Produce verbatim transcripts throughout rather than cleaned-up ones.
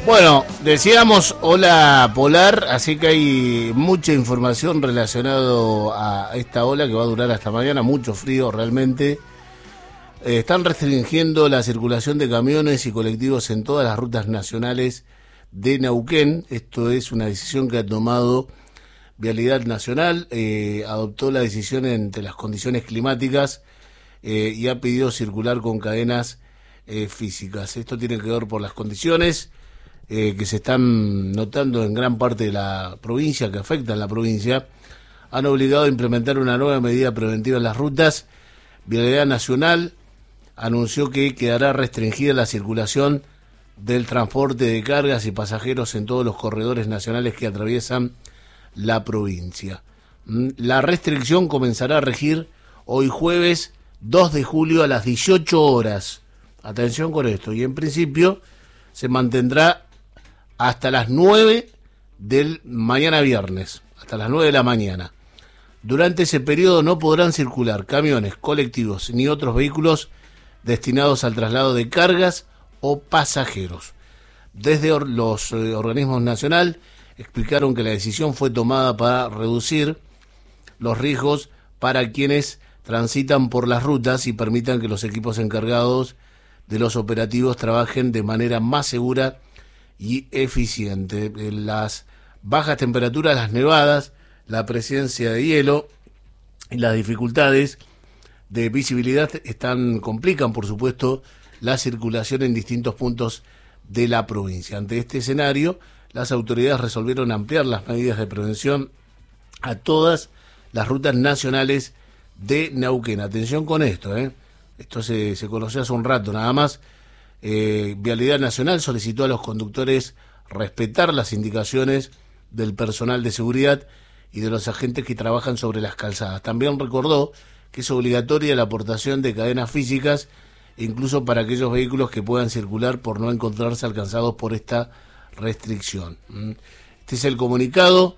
Bueno, decíamos ola polar, así que hay mucha información relacionada a esta ola que va a durar hasta mañana, mucho frío realmente. Eh, están restringiendo la circulación de camiones y colectivos en todas las rutas nacionales de Neuquén. Esto es una decisión que ha tomado Vialidad Nacional, eh, adoptó la decisión entre las condiciones climáticas eh, y ha pedido circular con cadenas eh, físicas. Esto tiene que ver por las condiciones eh, que se están notando en gran parte de la provincia, que afectan la provincia. Han obligado a implementar una nueva medida preventiva en las rutas. Vialidad Nacional anunció que quedará restringida la circulación del transporte de cargas y pasajeros en todos los corredores nacionales que atraviesan la provincia. La restricción comenzará a regir hoy jueves dos de julio a las dieciocho horas. Atención con esto. Y en principio se mantendrá hasta las nueve del mañana viernes, hasta las nueve de la mañana. Durante ese periodo no podrán circular camiones, colectivos ni otros vehículos destinados al traslado de cargas o pasajeros. Desde or- los eh, organismos nacionales explicaron que la decisión fue tomada para reducir los riesgos para quienes transitan por las rutas y permitan que los equipos encargados de los operativos trabajen de manera más segura y eficiente. Las bajas temperaturas, las nevadas, la presencia de hielo y las dificultades de visibilidad están complican, por supuesto, la circulación en distintos puntos de la provincia. Ante este escenario, las autoridades resolvieron ampliar las medidas de prevención a todas las rutas nacionales de Neuquén. Atención con esto, ¿eh? Esto se, se conoció hace un rato nada más. Eh, Vialidad Nacional solicitó a los conductores respetar las indicaciones del personal de seguridad y de los agentes que trabajan sobre las calzadas. También recordó que es obligatoria la aportación de cadenas físicas, incluso para aquellos vehículos que puedan circular por no encontrarse alcanzados por esta restricción. Este es el comunicado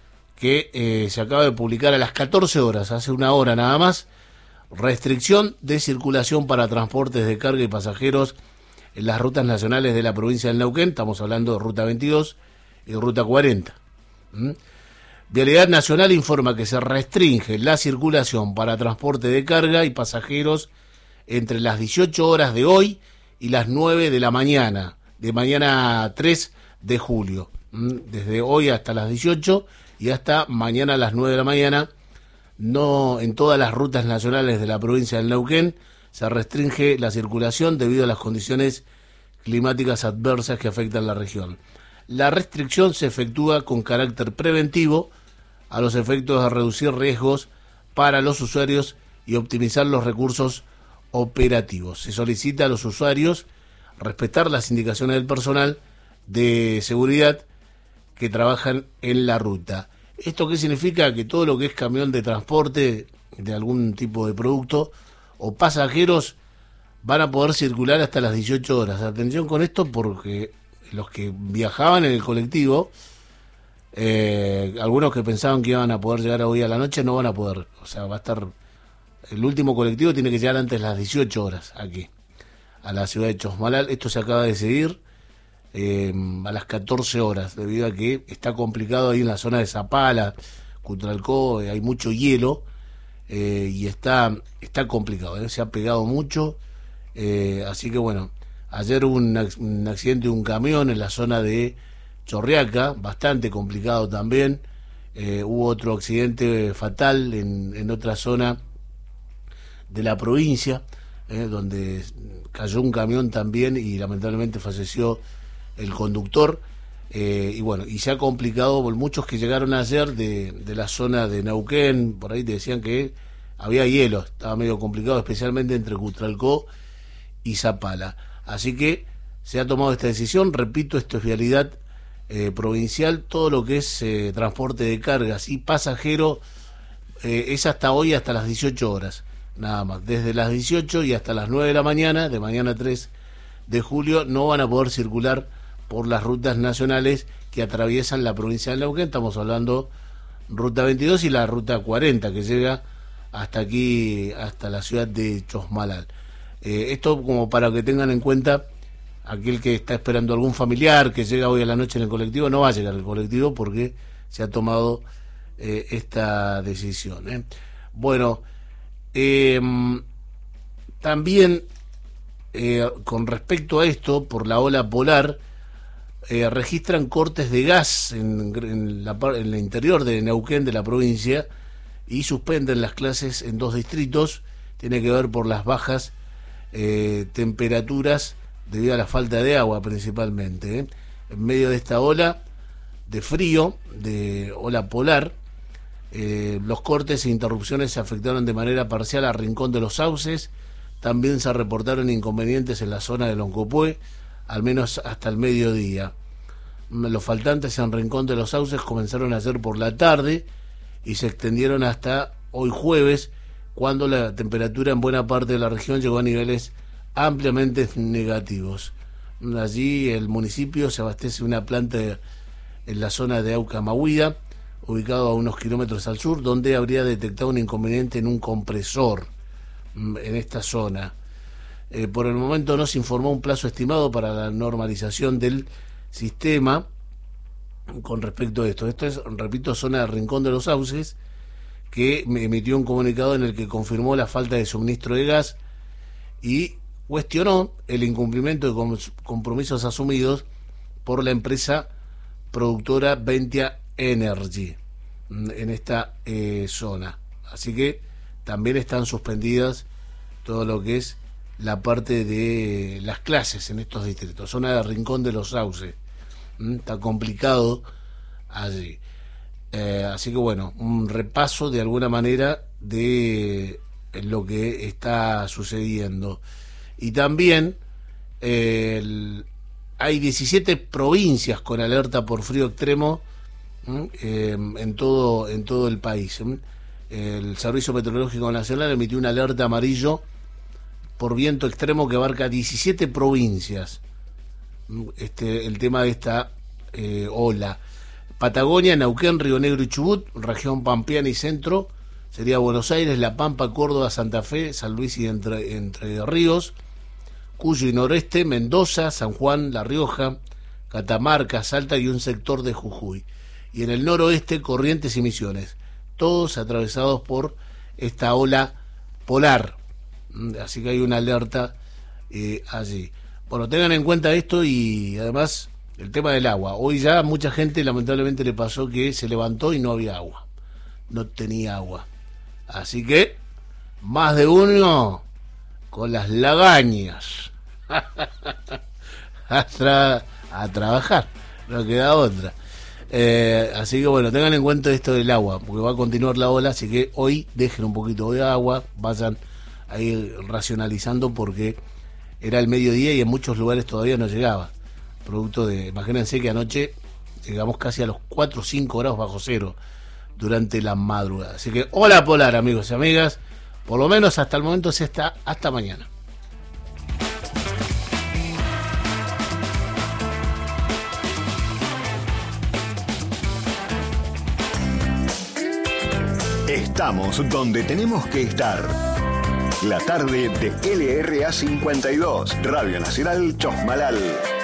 que eh, se acaba de publicar a las catorce horas, hace una hora nada más. Restricción de circulación para transportes de carga y pasajeros en las rutas nacionales de la provincia del Neuquén. Estamos hablando de Ruta veintidós y Ruta cuarenta. ¿Mm? Vialidad Nacional informa que se restringe la circulación para transporte de carga y pasajeros entre las dieciocho horas de hoy y las nueve de la mañana, de mañana tres de julio. ¿Mm? Desde hoy hasta las dieciocho y hasta mañana a las nueve de la mañana. No en todas las rutas nacionales de la provincia del Neuquén se restringe la circulación debido a las condiciones climáticas adversas que afectan la región. La restricción se efectúa con carácter preventivo a los efectos de reducir riesgos para los usuarios y optimizar los recursos operativos. Se solicita a los usuarios respetar las indicaciones del personal de seguridad que trabajan en la ruta. ¿Esto qué significa? Que todo lo que es camión de transporte de algún tipo de producto o pasajeros van a poder circular hasta las dieciocho horas. Atención con esto porque los que viajaban en el colectivo, eh, algunos que pensaban que iban a poder llegar hoy a la noche, no van a poder. O sea, va a estar... El último colectivo tiene que llegar antes de las dieciocho horas aquí, a la ciudad de Chosmalal. Esto se acaba de decidir eh, a las catorce horas, debido a que está complicado ahí en la zona de Zapala, Cutralcó, eh, hay mucho hielo eh, y está está complicado, eh, se ha pegado mucho, eh, así que bueno, ayer hubo un, un accidente de un camión en la zona de Chorriaca, bastante complicado también, eh, hubo otro accidente fatal en, en otra zona de la provincia, eh, donde cayó un camión también y lamentablemente falleció el conductor, eh, y bueno, y se ha complicado por muchos que llegaron ayer de, de la zona de Neuquén, por ahí te decían que había hielo, estaba medio complicado, especialmente entre Cutralcó y Zapala. Así que se ha tomado esta decisión, repito, esto es vialidad eh, provincial, todo lo que es eh, transporte de cargas y pasajeros eh, es hasta hoy, hasta las dieciocho horas. Nada más, desde las dieciocho y hasta las nueve de la mañana, de mañana tres de julio, no van a poder circular por las rutas nacionales que atraviesan la provincia de Neuquén. Estamos hablando Ruta veintidós y la Ruta cuarenta, que llega hasta aquí, hasta la ciudad de Chosmalal. Eh, esto como para que tengan en cuenta aquel que está esperando algún familiar que llega hoy a la noche en el colectivo, no va a llegar al colectivo porque se ha tomado eh, esta decisión. ¿eh? Bueno, eh, también eh, con respecto a esto, por la ola polar, eh, registran cortes de gas en, en, la, en el interior de Neuquén, de la provincia, y suspenden las clases en dos distritos. Tiene que ver por las bajas eh, temperaturas debido a la falta de agua principalmente. ¿eh? En medio de esta ola de frío, de ola polar, eh, los cortes e interrupciones se afectaron de manera parcial a Rincón de los Sauces. También se reportaron inconvenientes en la zona de Loncopué, al menos hasta el mediodía. Los faltantes en Rincón de los Sauces comenzaron ayer por la tarde y se extendieron hasta hoy jueves, cuando la temperatura en buena parte de la región llegó a niveles ampliamente negativos. Allí el municipio se abastece una planta en la zona de Aucamahuida, ubicado a unos kilómetros al sur, donde habría detectado un inconveniente en un compresor en esta zona. Eh, por el momento no se informó un plazo estimado para la normalización del sistema con respecto a esto. Esto es, repito, zona de Rincón de los Sauces, que emitió un comunicado en el que confirmó la falta de suministro de gas y cuestionó el incumplimiento de compromisos asumidos por la empresa productora Ventia Energy en esta eh, zona. Así que también están suspendidas todo lo que es la parte de las clases en estos distritos. Zona de Rincón de los Sauces. ¿Mm? Está complicado allí. Eh, así que bueno, un repaso de alguna manera de lo que está sucediendo. Y también eh, el, hay diecisiete provincias con alerta por frío extremo eh, en todo en todo el país. ¿eh? El Servicio Meteorológico Nacional emitió una alerta amarillo por viento extremo que abarca diecisiete provincias. Este, el tema de esta eh, ola: Patagonia, Neuquén, Río Negro y Chubut, región pampeana y centro, sería Buenos Aires, La Pampa, Córdoba, Santa Fe, San Luis y Entre, Entre Ríos, Cuyo y Noreste, Mendoza, San Juan, La Rioja, Catamarca, Salta y un sector de Jujuy. Y en el noroeste, Corrientes y Misiones, todos atravesados por esta ola polar. Así que hay una alerta eh, allí. Bueno, tengan en cuenta esto y además el tema del agua. Hoy ya mucha gente lamentablemente le pasó que se levantó y no había agua. No tenía agua. Así que más de uno con las lagañas a, tra- a trabajar. No queda otra. Eh, así que bueno, tengan en cuenta esto del agua, porque va a continuar la ola, así que hoy dejen un poquito de agua, vayan a ir racionalizando, porque era el mediodía y en muchos lugares todavía no llegaba. Producto de, imagínense que anoche llegamos casi a los cuatro o cinco grados bajo cero durante la madrugada. Así que hola polar, amigos y amigas, por lo menos hasta el momento se está hasta mañana. Estamos donde tenemos que estar. La tarde de L R A cincuenta y dos, Radio Nacional Chosmalal.